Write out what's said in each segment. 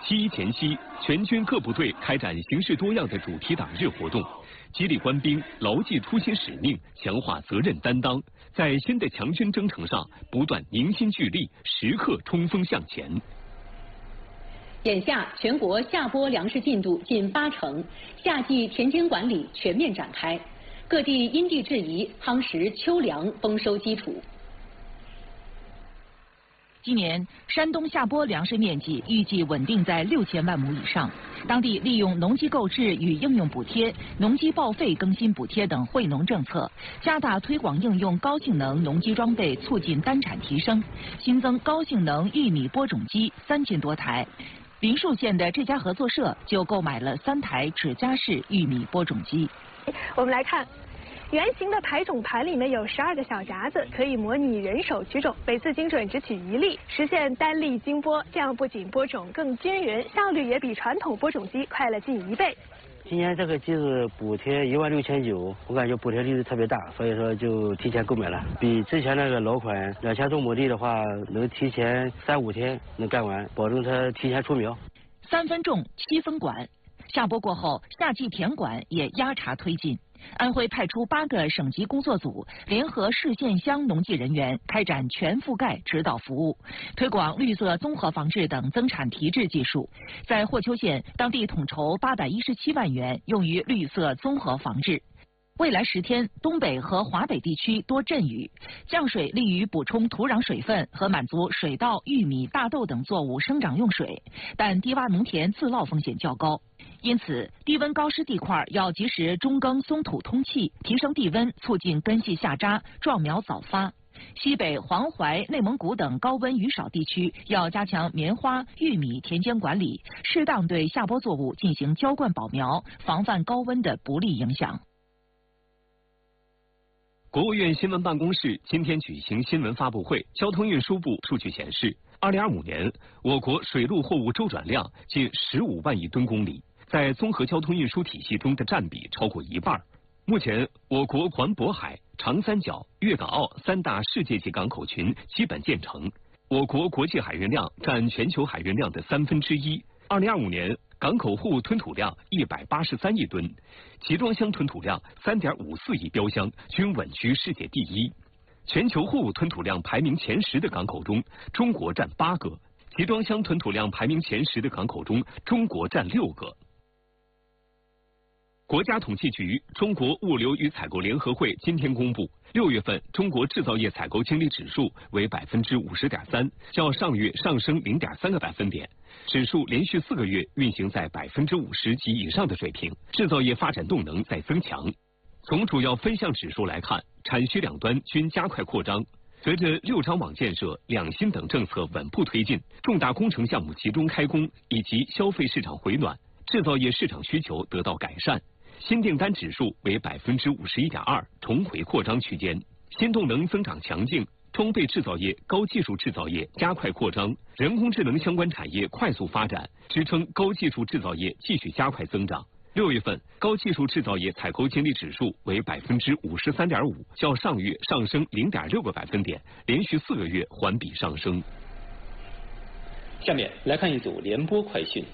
七一前夕，全军各部队开展形式多样的主题党日活动，激励官兵牢记初心使命，强化责任担当，在新的强军征程上不断凝心聚力，时刻冲锋向前。 眼下，全国下播粮食进度近80%，夏季田间管理全面展开，各地因地制宜夯实秋粮丰收基础。 今年山东下播粮食面积预计稳定在6000万亩以上，当地利用农机购置与应用补贴、农机报废更新补贴等惠农政策，加大推广应用高性能农机装备，促进单产提升，新增高性能玉米播种机3000多台。林树县的这家合作社就购买了3台指甲式玉米播种机。 我们来看。圆形的排种盘里面有12个小夹子，可以模拟人手取种，每次精准只取1粒，实现单粒精播。这样不仅播种更均匀，效率也比传统播种机快了近1倍。 今年这个机子补贴16900，我感觉补贴力度特别大，所以说就提前购买了。比之前那个老款2000多亩地的话，能提前3、5天能干完，保证它提前出苗。 3分种7分管，下播过后，夏季田管也压茬推进。安徽派出8个省级工作组，联合市县乡农技人员开展全覆盖指导服务，推广绿色综合防治等增产提质技术。在霍邱县，当地统筹817万元用于绿色综合防治。未来10天，东北和华北地区多阵雨，降水利于补充土壤水分和满足水稻、玉米、大豆等作物生长用水，但低洼农田自涝风险较高。因此，低温高湿地块要及时中耕松土通气，提升地温，促进根系下扎，壮苗早发。西北、黄淮、内蒙古等高温雨少地区要加强棉花、玉米田间管理，适当对下播作物进行浇灌保苗，防范高温的不利影响。 国务院新闻办公室今天举行新闻发布会，交通运输部数据显示，2025年我国水陆货物周转量近15万亿吨公里，在综合交通运输体系中的占比超过1半。目前，我国环渤海、长三角、粤港澳3大世界级港口群基本建成，我国国际海运量占全球海运量的1/3。2025年，港口货物吞吐量183亿吨，集装箱吞吐量3.54亿标箱，均稳居世界第1。全球货物吞吐量排名前10的港口中，中国占8个；集装箱吞吐量排名前10的港口中，中国占6个。国家统计局、中国物流与采购联合会今天公布，6月份中国制造业采购经理指数为50.3%，较上月上升0.3个百分点，指数连续4个月运行在50%及以上的水平，制造业发展动能在增强。从主要分项指数来看，产需两端均加快扩张。随着6张网建设、两新等政策稳步推进，重大工程项目集中开工，以及消费市场回暖，制造业市场需求得到改善。新订单指数为51.2%，重回扩张区间。新动能增长强劲，装备制造业、高技术制造业加快扩张，人工智能相关产业快速发展，支撑高技术制造业继续加快增长。6月份，高技术制造业采购经理指数为53.5%，较上月上升0.6个百分点，连续4个月环比上升。 下面来看一组联播快讯。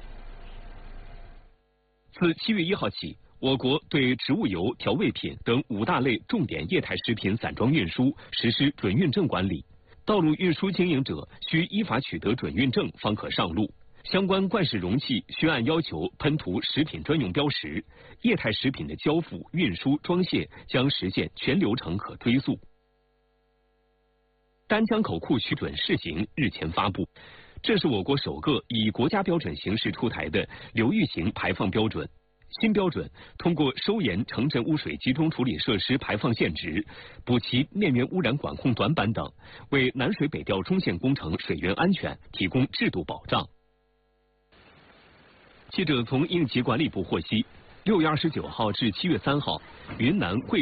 自7月1号起，我国对植物油、调味品等5大类重点液态食品散装运输实施准运证管理。道路运输经营者需依法取得准运证方可上路。相关罐式容器需按要求喷涂食品专用标识。液态食品的交付、运输、装卸将实现全流程可追溯。丹江口库区准试行日前发布，这是我国首个以国家标准形式出台的流域型排放标准。新标准通过收严城镇污水集中处理设施排放限值，补齐面源污染管控短板等，为南水北调中线工程水源安全提供制度保障。记者从应急管理部获悉，6月29号至7月3号，云南、贵